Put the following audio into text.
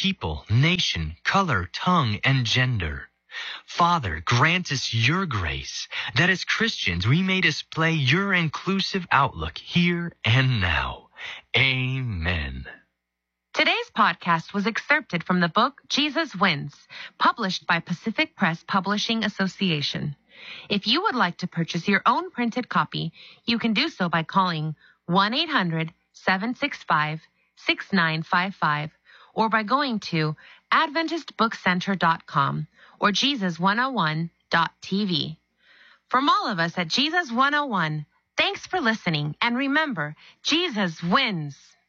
people, nation, color, tongue, and gender. Father, grant us your grace that as Christians we may display your inclusive outlook here and now. Amen. Today's podcast was excerpted from the book Jesus Wins, published by Pacific Press Publishing Association. If you would like to purchase your own printed copy, you can do so by calling 1-800-765-6955 or by going to AdventistBookCenter.com or Jesus101.tv. From all of us at Jesus 101, thanks for listening, and remember, Jesus wins.